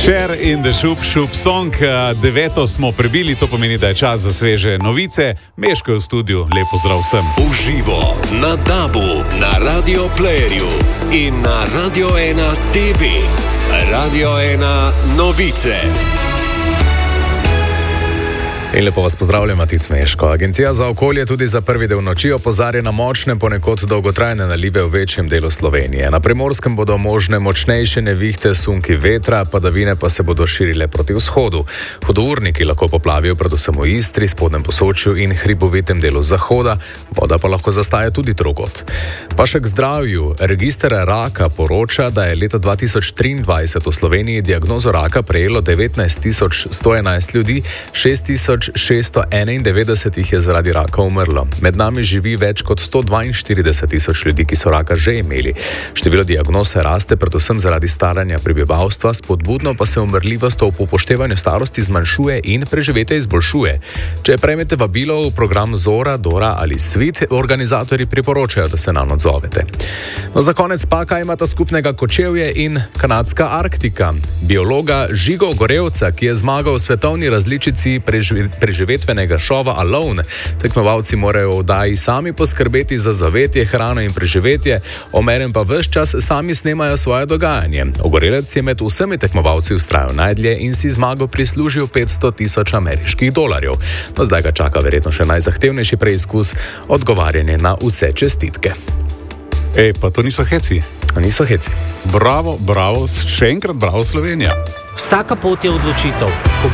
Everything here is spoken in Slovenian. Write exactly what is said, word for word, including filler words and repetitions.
Share in the Šup Šup Song. Deveto smo prebili, to pomeni, da je čas za sveže novice. Meško je v studiu, lepo zdrav vsem. Uživo na Dabu, na Radio Playerju in na Radio ena T V. Radio ena novice. In lepo vas pozdravljam, Matic Meško. Agencija za okolje tudi za prvi del noči opozarja na močne, ponekod dolgotrajne nalive v večjem delu Slovenije. Na Primorskem bodo možne močnejše nevihte, sunki vetra, padavine pa se bodo širile proti vzhodu. Hudourniki lahko poplavijo predvsem v Istri, spodnjem Posočju in hribovitem delu zahoda, voda pa lahko zastaja tudi drugod. Pa še k zdravju. Register raka poroča, da je leta dva tisoč triindvajset v Sloveniji diagnozo raka prejelo devetnajst tisoč sto enajst ljudi, šest tisoč šeststo enaindevetdeset jih je zaradi raka umrlo. Med nami živi več kot sto dvainštirideset tisoč ljudi, ki so raka že imeli. Število diagnoz raste predvsem zaradi staranja prebivalstva, spodbudno pa se umrljivost ob upoštevanju starosti zmanjšuje in preživetje izboljšuje. Če prejmete vabilo v program Zora, Dora ali Svit, organizatorji priporočajo, da se nam odzovete. No, za konec pa, kaj imata skupnega Kočevje in kanadska Arktika. Biologa Žigo Gorevca, ki je zmagal v svetovni različici preživ preživetvenega šova Alone. Tekmovalci morajo v oddaji sami poskrbeti za zavetje, hrano in preživetje, omerjen pa ves čas sami snemajo svoje dogajanje. Ogorelec je med vsemi tekmovalci vztrajal najdlje in si zmago prislužil petsto tisoč ameriških dolarjev. No, zdaj ga čaka verjetno še najzahtevnejši preizkus, odgovarjanje na vse čestitke. Ej, pa to niso heci. Niso heci. Bravo, bravo, še enkrat bravo Slovenija. Vsaka pot je odločitev.